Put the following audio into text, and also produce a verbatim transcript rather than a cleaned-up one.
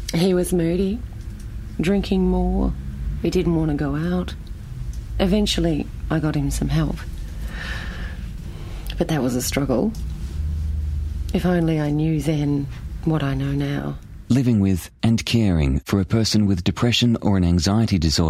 He was moody, drinking more. He didn't want to go out. Eventually, I got him some help. But that was a struggle. If only I knew then what I know now. Living with and caring for a person with depression or an anxiety disorder